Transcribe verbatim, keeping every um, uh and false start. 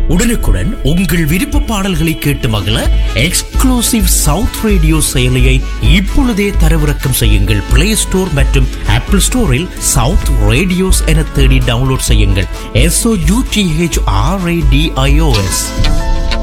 உடனுக்குடன் உங்கள் விருப்ப பாடல்களை கேட்டு மகிழ எக்ஸ்க்ளூசிவ் சவுத் ரேடியோ செயலியை இப்பொழுதே தரவிறக்கம் செய்யுங்கள். பிளே ஸ்டோர் மற்றும் ஆப்பிள் ஸ்டோரில் சவுத் ரேடியோஸ் என தேடி டவுன்லோட் செய்யுங்கள். S O you D H R A D I O S.